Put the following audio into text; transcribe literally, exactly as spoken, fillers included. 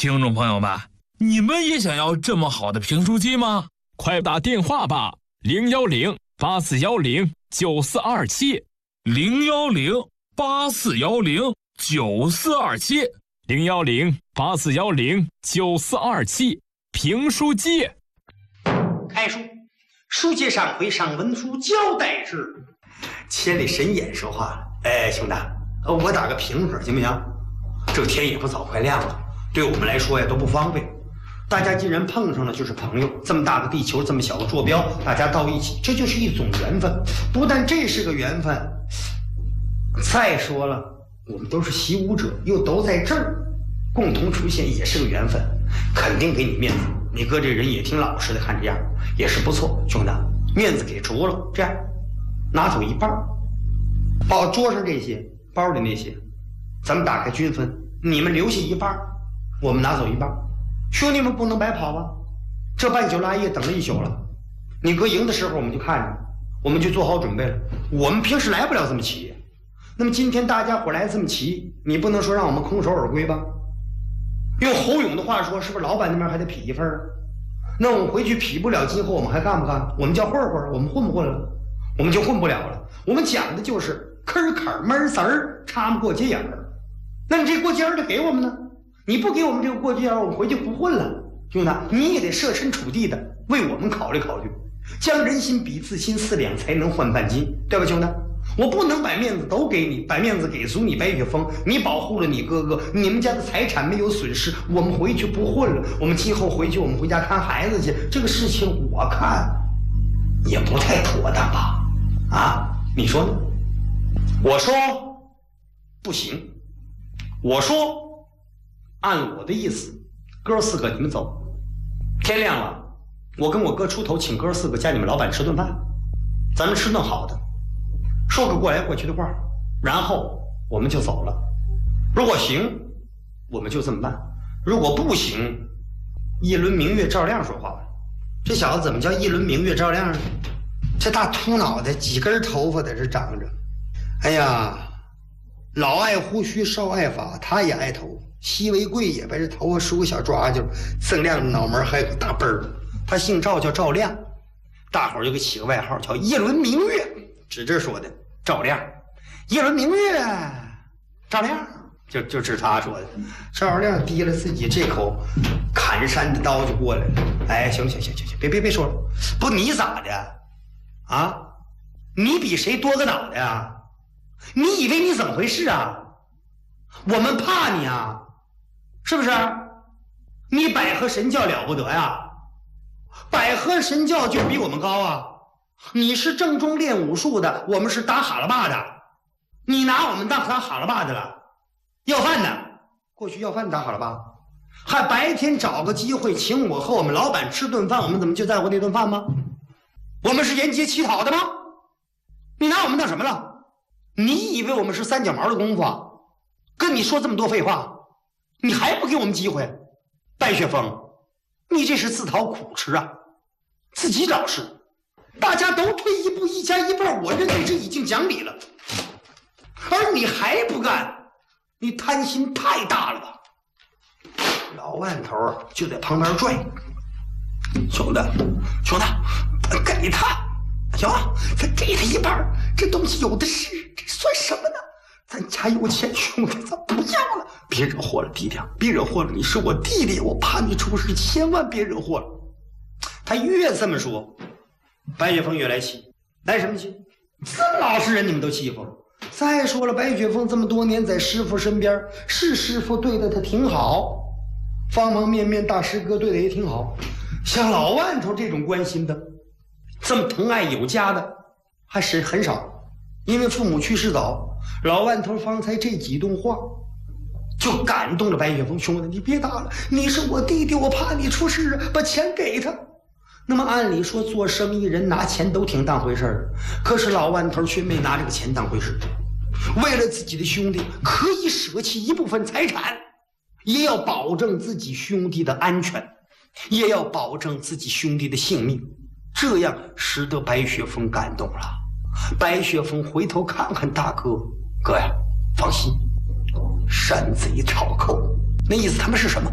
听众朋友们，你们也想要这么好的评书机吗？ 快打电话吧，零幺零八四幺零九四二七， 零幺零八四幺零九四二七， 零幺零八四幺零九四二七，评书机。 开书，书接上回，上文书交代是，千里神眼说话了。哎，兄弟，我打个平手行不行？这个天也不早快亮了，对我们来说呀都不方便。大家既然碰上了，就是朋友。这么大个地球，这么小个坐标，大家到一起，这就是一种缘分。不但这是个缘分，再说了，我们都是习武者，又都在这儿，共同出现也是个缘分，肯定给你面子。你哥这人也挺老实的，看这样也是不错。兄弟，面子给足了，这样拿走一半，把桌上这些包里那些咱们打开均分，你们留下一半，我们拿走一半。兄弟们不能白跑啊！这半宿拉夜等了一宿了，你哥赢的时候我们就看着，我们就做好准备了。我们平时来不了这么齐，那么今天大家伙来这么齐，你不能说让我们空手而归吧？用侯勇的话说，是不是老板那边还得匹一份？那我们回去匹不了，今后我们还干不干？我们叫混混，我们混不混了？我们就混不了了。我们讲的就是坑坎闷丝儿，插不过街眼儿。那你这过街儿的给我们呢？你不给我们这个过街儿，我们回去不混了。兄弟，你也得设身处地的为我们考虑考虑，将人心比自心，四两才能换半斤，对吧，兄弟？我不能把面子都给你，把面子给足你白雪峰，你保护了你哥哥，你们家的财产没有损失，我们回去不混了，我们今后回去我们回家看孩子去，这个事情我看也不太妥当吧？啊，你说呢？我说不行，我说按我的意思，哥四个你们走，天亮了，我跟我哥出头请哥四个加你们老板吃顿饭，咱们吃顿好的，说个过来过去的话，然后我们就走了。如果行，我们就这么办；如果不行，一轮明月照亮说话。这小子怎么叫一轮明月照亮呢？这大秃脑袋，几根头发在这长着。哎呀，老爱胡须，少爱发，他也爱头。西为贵也把这头发梳个小抓髻，锃亮的脑门，还有个大奔儿。他姓赵，叫赵亮，大伙儿就给起个外号叫一轮明月。指这说的赵亮，一轮明月，赵亮，就就是他说的。赵亮提了自己这口砍山的刀就过来了。哎，行行行行行，别别别说了，不你咋的啊？你比谁多个脑袋啊？你以为你怎么回事啊？我们怕你啊，是不是？你百合神教了不得呀？百合神教就比我们高啊！你是正宗练武术的，我们是打哈喇叭的。你拿我们当打哈喇叭的了？要饭的，过去要饭打哈喇叭，还白天找个机会请我和我们老板吃顿饭，我们怎么就在乎那顿饭吗？我们是沿街乞讨的吗？你拿我们当什么了？你以为我们是三脚毛的功夫啊？跟你说这么多废话，你还不给我们机会？白雪峰，你这是自讨苦吃啊，自己找事。大家都退一步，一加一半，我认为这已经讲理了。而你还不干，你贪心太大了吧？老万头就在旁边拽，兄弟，兄弟，给他，行吧，咱给他一半，这东西有的是，这算什么呢？咱家有钱，兄弟，咱不要了，别惹祸了，弟弟，别惹祸了，你是我弟弟，我怕你出事，千万别惹祸了。他越这么说，白雪峰越来气，来什么气？这么老实人你们都欺负。再说了，白雪峰这么多年在师傅身边，是师傅对待他挺好，方方面面大师哥对待也挺好。像老万头这种关心的，这么疼爱有加的，还是很少。因为父母去世早，老万头方才这几段话就感动了白雪峰。兄弟，你别打了，你是我弟弟，我怕你出事，把钱给他。那么按理说做生意人拿钱都挺当回事儿，可是老万头却没拿这个钱当回事。为了自己的兄弟，可以舍弃一部分财产，也要保证自己兄弟的安全，也要保证自己兄弟的性命。这样使得白雪峰感动了。白雪峰回头看看大哥，哥呀，放心，山贼草寇，那意思他们是什么？